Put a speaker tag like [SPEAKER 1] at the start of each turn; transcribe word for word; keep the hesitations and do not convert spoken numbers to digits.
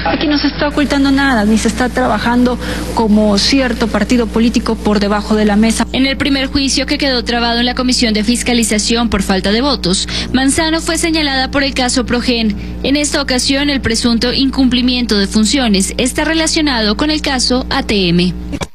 [SPEAKER 1] Aquí no se está ocultando nada, ni se está trabajando como cierto partido político por debajo de la mesa.
[SPEAKER 2] En el primer juicio que quedó trabado en la Comisión de Fiscalización por falta de votos, Manzano fue señalada por el caso Progen. En esta ocasión, el presunto incumplimiento de funciones está relacionado con el caso A T M.